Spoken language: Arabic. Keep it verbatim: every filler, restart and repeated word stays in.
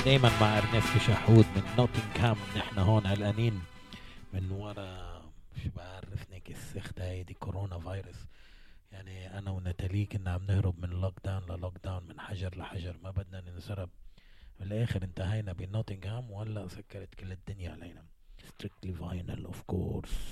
دايما مع ارنست شحود من نوتنغهام. نحن هون قلقانين من ورا، مش بعرف نيك السخته هي دي كورونا فيروس. يعني انا ونتالي كنا عم نهرب من لوك داون للوك داون، من حجر لحجر، ما بدنا ننسرب. بالاخر انتهينا بنوتنغهام وهلا سكرت كل الدنيا علينا. ستريكتلي فاينل اوف كورس.